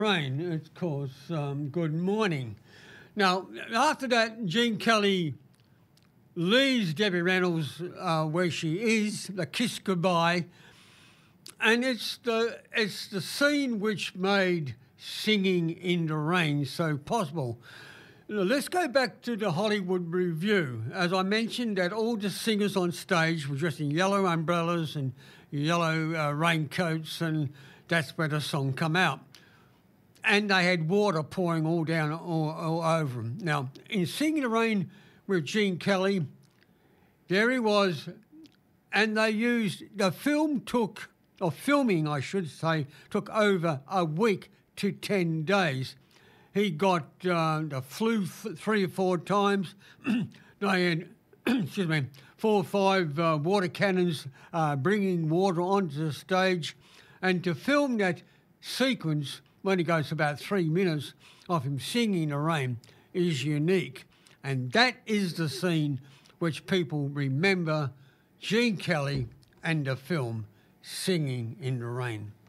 Rain, of course. Good morning. Now, after that, Gene Kelly leaves Debbie Reynolds where she is, the kiss goodbye, and it's the scene which made singing in the rain so possible. Now, let's go back to the Hollywood Review. As I mentioned, that all the singers on stage were dressed in yellow umbrellas and yellow raincoats, and that's where the song come out. And they had water pouring all down all over them. Now, in Singing in the Rain with Gene Kelly, there he was, and they used, the filming, I should say, took over a week to 10 days. He got the flu 3 or 4 times. They had, excuse me, 4 or 5 water cannons bringing water onto the stage. And to film that sequence, when it goes about 3 minutes of him singing in the rain, is unique. And that is the scene which people remember Gene Kelly and the film Singing in the Rain.